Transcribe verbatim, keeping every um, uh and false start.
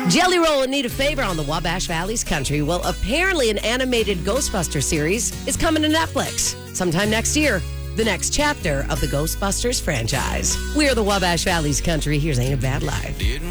Jelly Roll and Need a Favor on the Wabash Valley's Country. Well, apparently an animated Ghostbuster series is coming to Netflix sometime next year. The next chapter of the Ghostbusters franchise. We are the Wabash Valley's Country. Here's Ain't a Bad Life.